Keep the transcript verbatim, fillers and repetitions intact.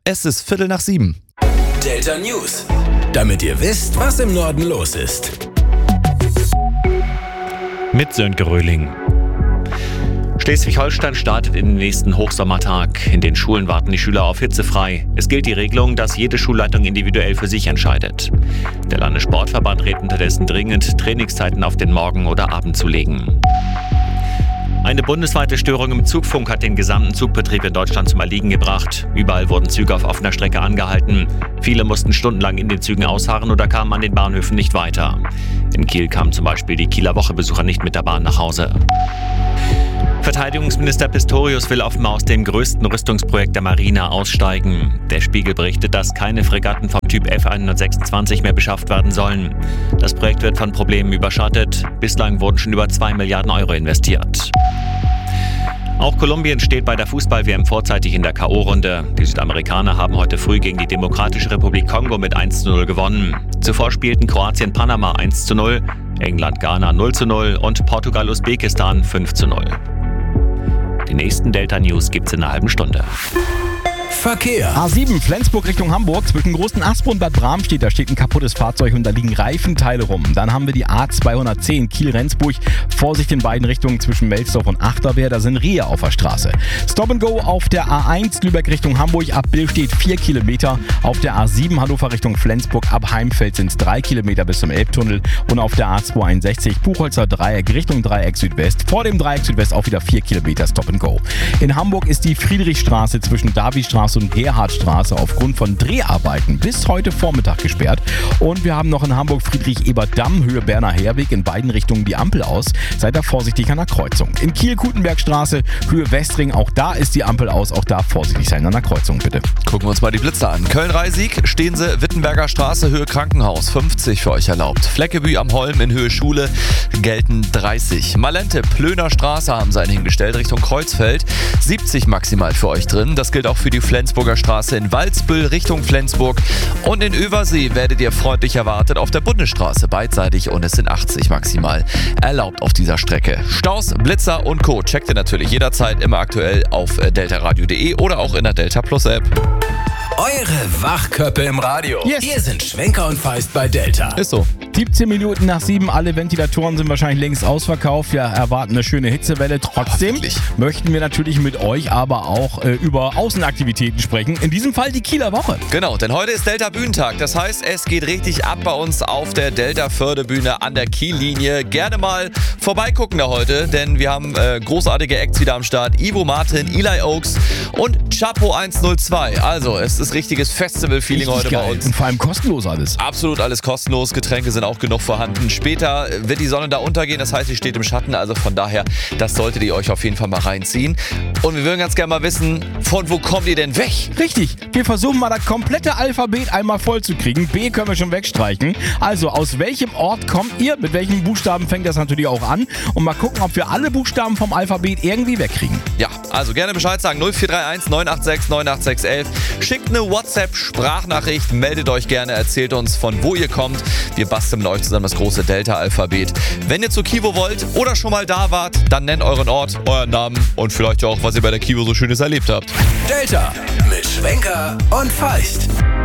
Es ist Viertel nach sieben. Delta News, damit ihr wisst, was im Norden los ist. Mit Sönke Röhling. Schleswig-Holstein startet in den nächsten Hochsommertag. In den Schulen warten die Schüler auf hitzefrei. Es gilt die Regelung, dass jede Schulleitung individuell für sich entscheidet. Der Landessportverband rät unterdessen dringend, Trainingszeiten auf den Morgen oder Abend zu legen. Eine bundesweite Störung im Zugfunk hat den gesamten Zugbetrieb in Deutschland zum Erliegen gebracht. Überall wurden Züge auf offener Strecke angehalten. Viele mussten stundenlang in den Zügen ausharren oder kamen an den Bahnhöfen nicht weiter. In Kiel kamen zum Beispiel die Kieler Woche-Besucher nicht mit der Bahn nach Hause. Verteidigungsminister Pistorius will offenbar aus dem größten Rüstungsprojekt der Marine aussteigen. Der Spiegel berichtet, dass keine Fregatten vom Typ F hundertsechsundzwanzig mehr beschafft werden sollen. Das Projekt wird von Problemen überschattet. Bislang wurden schon über zwei Milliarden Euro investiert. Auch Kolumbien steht bei der Fußball-W M vorzeitig in der K O-Runde. Die Südamerikaner haben heute früh gegen die Demokratische Republik Kongo mit eins zu null gewonnen. Zuvor spielten Kroatien Panama eins zu null, England Ghana null zu null und Portugal Usbekistan fünf zu null. Die nächsten Delta News gibt's in einer halben Stunde. Verkehr. A sieben, Flensburg Richtung Hamburg. Zwischen Großen Aspo und Bad Bramstedt, da steht ein kaputtes Fahrzeug und da liegen Reifenteile rum. Dann haben wir die A zweihundertzehn Kiel-Rendsburg. Vorsicht in beiden Richtungen zwischen Melsdorf und Achterwehr, da sind Rehe auf der Straße. Stop and Go auf der A eins, Lübeck Richtung Hamburg. Ab Billstedt vier Kilometer. Auf der A sieben, Hannover Richtung Flensburg. Ab Heimfeld sind es drei Kilometer bis zum Elbtunnel. Und auf der A zweihunderteinundsechzig, Buchholzer Dreieck Richtung Dreieck Südwest. Vor dem Dreieck Südwest auch wieder vier Kilometer Stop and Go. In Hamburg ist die Friedrichstraße zwischen Davidstraße und Gerhardstraße aufgrund von Dreharbeiten bis heute Vormittag gesperrt. Und wir haben noch in Hamburg Friedrich-Ebert-Damm, Höhe Berner Herweg, in beiden Richtungen die Ampel aus. Seid da vorsichtig an der Kreuzung. In Kiel-Kutenbergstraße, Höhe Westring, auch da ist die Ampel aus. Auch da vorsichtig sein an der Kreuzung, bitte. Gucken wir uns mal die Blitzer an. Köln-Reisig, Stehense, Wittenberger Straße, Höhe Krankenhaus, fünfzig für euch erlaubt. Fleckebü am Holm in Höhe Schule gelten dreißig. Malente, Plöner Straße haben sie einen hingestellt Richtung Kreuzfeld, siebzig maximal für euch drin. Das gilt auch für die Flensburger Straße in Waldsbüll Richtung Flensburg. Und in Übersee werdet ihr freundlich erwartet auf der Bundesstraße beidseitig und es sind achtzig maximal erlaubt auf dieser Strecke. Staus, Blitzer und Co. checkt ihr natürlich jederzeit immer aktuell auf deltaradio punkt de oder auch in der Delta Plus App. Eure Wachköppe im Radio. Yes. Hier sind Schwenker und Feist bei Delta. Ist so. siebzehn Minuten nach sieben, alle Ventilatoren sind wahrscheinlich längst ausverkauft. Wir erwarten eine schöne Hitzewelle. Trotzdem möchten wir natürlich mit euch aber auch äh, über Außenaktivitäten sprechen. In diesem Fall die Kieler Woche. Genau, denn heute ist Delta Bühnentag. Das heißt, es geht richtig ab bei uns auf der Delta Fördebühne an der Kiellinie. Gerne mal vorbeigucken da heute, denn wir haben äh, großartige Acts wieder am Start. Ivo Martin, Eli Oaks und Chapo hundertzwei. Also, es ist richtiges Festival-Feeling heute geil. bei uns. Und vor allem kostenlos alles. Absolut alles kostenlos. Getränke sind auch genug vorhanden. Später wird die Sonne da untergehen, das heißt, sie steht im Schatten. Also von daher, das solltet ihr euch auf jeden Fall mal reinziehen. Und wir würden ganz gerne mal wissen, von wo kommt ihr denn weg? Richtig, wir versuchen mal das komplette Alphabet einmal voll zu kriegen. B können wir schon wegstreichen. Also, aus welchem Ort kommt ihr? Mit welchen Buchstaben fängt das natürlich auch an? Und mal gucken, ob wir alle Buchstaben vom Alphabet irgendwie wegkriegen. Ja, also gerne Bescheid sagen. null vier drei eins neun acht sechs neun acht sechs eins. Schickt eine WhatsApp-Sprachnachricht, meldet euch gerne, erzählt uns, von wo ihr kommt. Wir basteln mit euch zusammen das große Delta-Alphabet. Wenn ihr zur Kivo wollt oder schon mal da wart, dann nennt euren Ort, euren Namen und vielleicht auch, was ihr bei der Kivo so Schönes erlebt habt. Delta mit Schwenker und Feist.